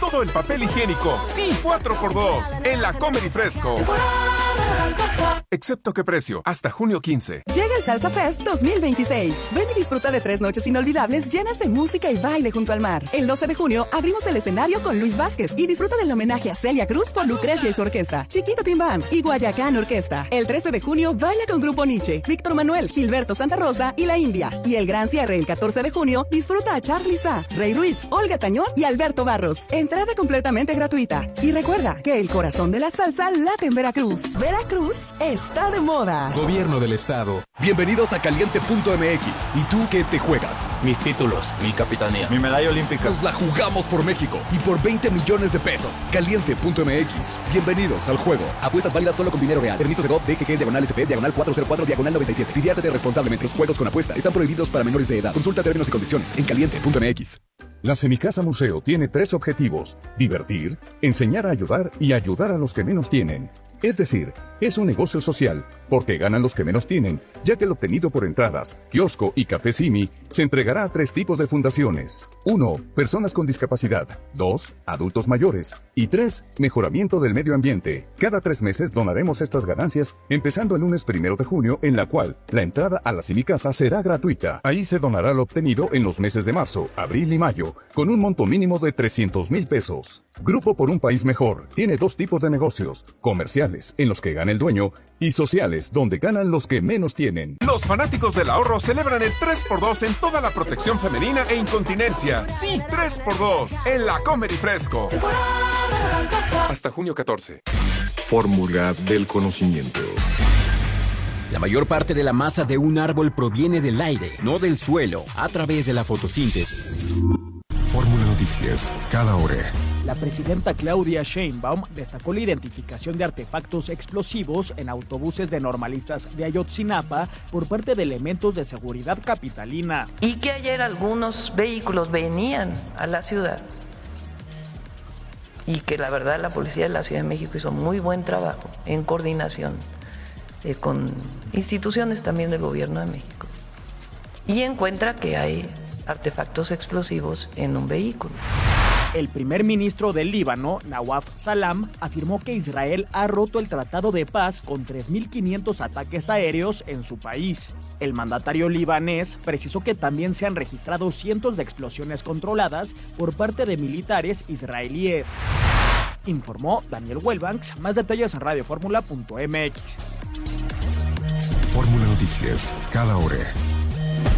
todo el papel higiénico. Sí, 4x2 en la Comer y Fresco. Excepto qué precio, hasta junio 15. Llega el Salsa Fest 2026. Ven y disfruta de 3 noches inolvidables llenas de música y baile junto al mar. El 12 de junio abrimos el escenario con Luis Vázquez y disfruta del homenaje a Celia Cruz por Lucrecia y su orquesta, Chiquito Timbán y Guayacán Orquesta. El 13 de junio baila con Grupo Nietzsche, Víctor Manuel, Gilberto Santa Rosa y La India. Y el gran cierre el 14 de junio disfruta a Charly Sa, Rey Ruiz, Olga Tañón y Alberto Barros. Entrada completamente gratuita. Y recuerda que el corazón de la salsa late en Veracruz. Veracruz está de moda. Gobierno del Estado. Bienvenidos a Caliente.mx. ¿Y tú qué te juegas? Mis títulos, mi capitanía, mi medalla olímpica. Nos la jugamos por México y por 20 millones de pesos. Caliente.mx. Bienvenidos al juego. Apuestas válidas solo con dinero real. Permiso Segov, DGG, /SP, /404, /97. Diviértete responsablemente. Los juegos con apuesta están prohibidos para menores de edad. Consulta términos y condiciones en Caliente.mx. La Semicasa Museo tiene 3 objetivos: divertir, enseñar a ayudar y ayudar a los que menos tienen. Es decir, es un negocio social, porque ganan los que menos tienen, ya que el obtenido por entradas, kiosco y café Simi se entregará a 3 tipos de fundaciones. 1. Personas con discapacidad. 2. Adultos mayores. Y 3. Mejoramiento del medio ambiente. Cada 3 meses donaremos estas ganancias, empezando el lunes 1 de junio, en la cual la entrada a la Semicasa será gratuita. Ahí se donará lo obtenido en los meses de marzo, abril y mayo, con un monto mínimo de 300,000 pesos. Grupo por un País Mejor tiene 2 tipos de negocios: comerciales, en los que gana el dueño, y sociales, donde ganan los que menos tienen. Los fanáticos del ahorro celebran el 3x2 en toda la protección femenina e incontinencia. Sí, 3x2 en la Comer y Fresco. Hasta junio 14. Fórmula del conocimiento. La mayor parte de la masa de un árbol proviene del aire, no del suelo, a través de la fotosíntesis. Fórmula Noticias, cada hora. La presidenta Claudia Sheinbaum destacó la identificación de artefactos explosivos en autobuses de normalistas de Ayotzinapa por parte de elementos de seguridad capitalina. Y que ayer algunos vehículos venían a la ciudad y que la verdad la policía de la Ciudad de México hizo muy buen trabajo en coordinación con instituciones también del gobierno de México, y encuentra que hay artefactos explosivos en un vehículo. El primer ministro del Líbano, Nawaf Salam, afirmó que Israel ha roto el tratado de paz con 3.500 ataques aéreos en su país. El mandatario libanés precisó que también se han registrado cientos de explosiones controladas por parte de militares israelíes. Informó Daniel Welbanks. Más detalles en radioformula.mx. Fórmula Noticias, cada hora.